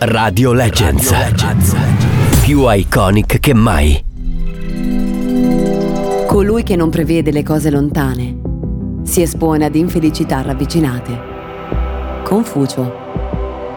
Radio Legends. Più iconic che mai. Colui che non prevede le cose lontane si espone ad infelicità ravvicinate. Confucio.